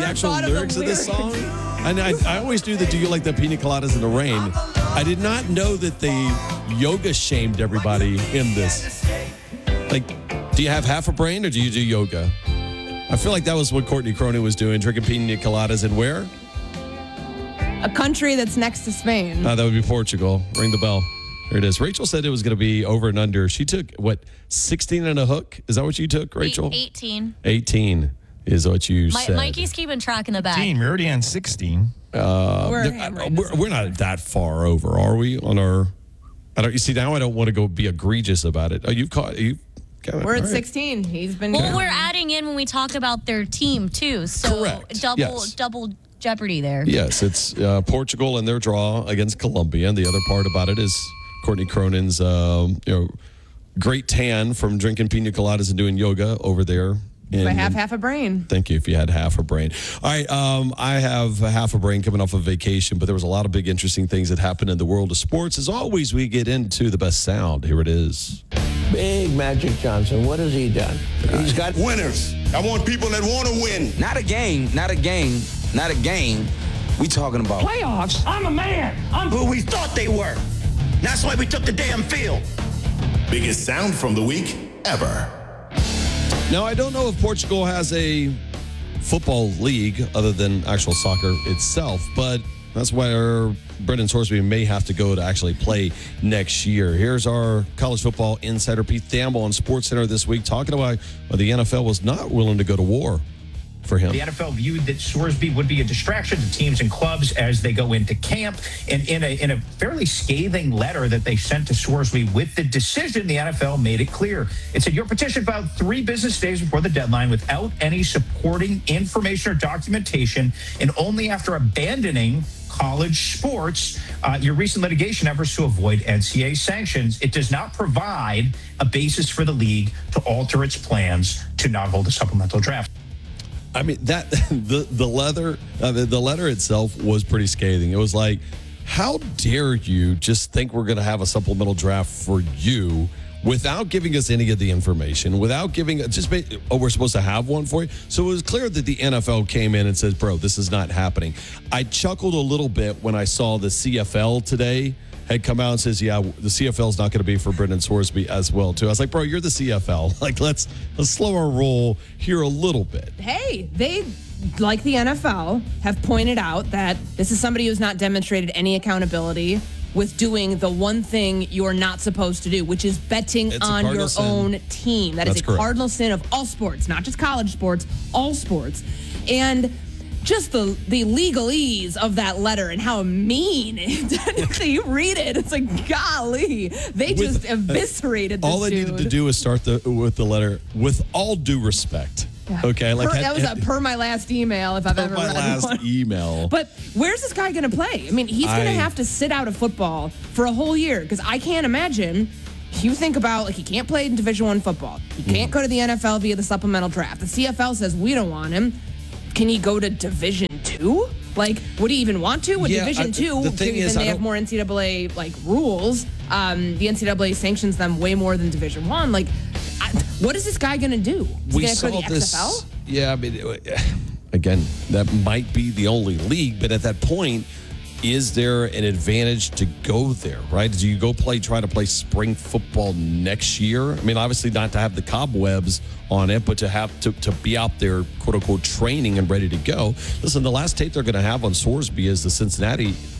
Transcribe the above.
actual lyrics of this song. And I always knew that Do You Like the Pina Coladas in the Rain. I did not know that they yoga shamed everybody in this. Like, do you have half a brain or do you do yoga? I feel like that was what Courtney Cronin was doing, drinking pina coladas in where? A country that's next to Spain. That would be Portugal. Ring the bell. There it is. Rachel said it was going to be over and under. She took, 16 and a hook? Is that what you took, Rachel? 18. 18 is what you said. Mikey's keeping track in the back. You're already on 16. We're not that far over, are we? On our, you see, now I don't want to go be egregious about it. Oh, We're at 16. He's been. Well, we're adding in when we talk about their team too. So correct. double jeopardy there. Yes, it's Portugal and their draw against Colombia. And the other part about it is Courtney Cronin's great tan from drinking pina coladas and doing yoga over there. If I have half a brain. Thank you. If you had half a brain. All right. I have half a brain coming off of vacation, but there was a lot of big, interesting things that happened in the world of sports. As always, we get into the best sound. Here it is. Big Magic Johnson. What has he done? He's got winners. I want people that want to win. Not a game. We talking about playoffs. I'm a man. I'm who we thought they were. That's why we took the damn field. Biggest sound from the week ever. Now, I don't know if Portugal has a football league other than actual soccer itself, but that's where Brendan Sorsby may have to go to actually play next year. Here's our college football insider, Pete Thamel, on SportsCenter this week, talking about why the NFL was not willing to go to war for him. The NFL viewed that Sorsby would be a distraction to teams and clubs as they go into camp. And in a fairly scathing letter that they sent to Sorsby with the decision, the NFL made it clear. It said, your petition filed 3 business days before the deadline without any supporting information or documentation, and only after abandoning college sports, your recent litigation efforts to avoid NCAA sanctions. It does not provide a basis for the league to alter its plans to not hold a supplemental draft. I mean, that the letter itself was pretty scathing. It was like, how dare you just think we're going to have a supplemental draft for you without giving us any of the information, without giving we're supposed to have one for you. So it was clear that the NFL came in and said, bro, this is not happening. I chuckled a little bit when I saw the CFL today had come out and says, yeah, the CFL is not going to be for Brendan Sorsby as well, too. I was like, bro, you're the CFL. Like, let's slow our roll here a little bit. Hey, they, like the NFL, have pointed out that this is somebody who's not demonstrated any accountability with doing the one thing you're not supposed to do, which is betting on your own team. That's is a correct. Cardinal sin of all sports, not just college sports, all sports. And just the legalese of that letter and how mean you read it. It's like, golly, they just eviscerated this all they needed to do is start with the letter, with all due respect. Yeah. Okay, like that was per my last email, if I've ever read one. My last email. But where's this guy going to play? I mean, he's going to have to sit out of football for a whole year, because I can't imagine. You think about, like, he can't play in Division I football. He can't go to the NFL via the supplemental draft. The CFL says we don't want him. Can he go to Division II? Like, would he even want to? With Division II, given they have more NCAA rules, the NCAA sanctions them way more than Division I. Like, what is this guy going to do? Is he going to go to the XFL? Yeah, I mean, again, that might be the only league, but at that point, is there an advantage to go there, right? Do you try to play spring football next year? I mean, obviously not to have the cobwebs on it, but to have to be out there, quote unquote, training and ready to go. Listen, the last tape they're going to have on Sorsby is the Cincinnati